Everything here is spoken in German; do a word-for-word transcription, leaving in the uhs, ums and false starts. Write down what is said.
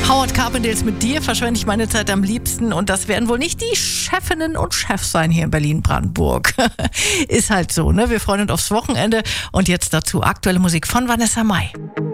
Howard Carpendales, mit dir verschwende ich meine Zeit am liebsten, und das werden wohl nicht die Chefinnen und Chefs sein hier in Berlin-Brandenburg. Ist halt so, ne? Wir freuen uns aufs Wochenende und jetzt dazu aktuelle Musik von Vanessa Mai.